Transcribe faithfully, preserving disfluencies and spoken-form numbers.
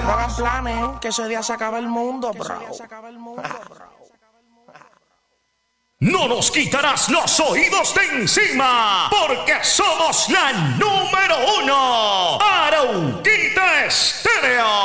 No hagan planes, que ese día se acaba el mundo, bro. No nos quitarás los oídos de encima, porque somos la número uno. Arauquita Estéreo.